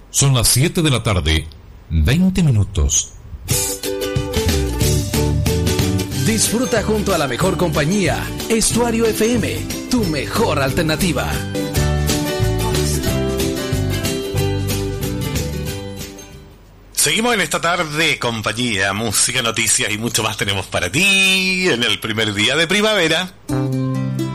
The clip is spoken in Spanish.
Son las 7 de la tarde, 20 minutos. Disfruta junto a la mejor compañía. Estuario FM, tu mejor alternativa. Seguimos en esta tarde, compañía, música, noticias y mucho más tenemos para ti en el primer día de primavera.